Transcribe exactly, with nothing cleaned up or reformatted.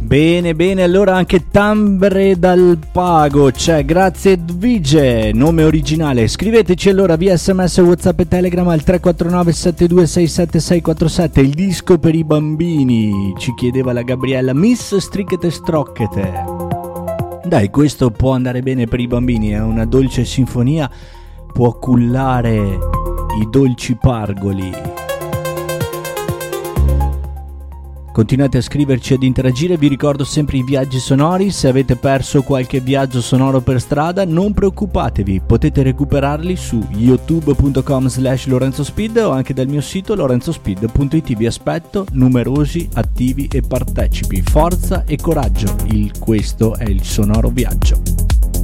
Bene, bene, allora anche Tambre dal Pago c'è, grazie Edvige, nome originale. Scriveteci allora via sms, WhatsApp e Telegram al tre quattro nove sette due sei sette sei quattro sette. Il disco per i bambini, ci chiedeva la Gabriella, Miss Stricchete Strocchete. Dai, questo può andare bene per i bambini, è una dolce sinfonia, può cullare i dolci pargoli. Continuate a scriverci ed interagire, vi ricordo sempre i viaggi sonori, se avete perso qualche viaggio sonoro per strada non preoccupatevi, potete recuperarli su youtube punto com slash Lorenzo Speed o anche dal mio sito lorenzo speed punto it. Vi aspetto numerosi, attivi e partecipi, forza e coraggio, il, questo è il sonoro viaggio.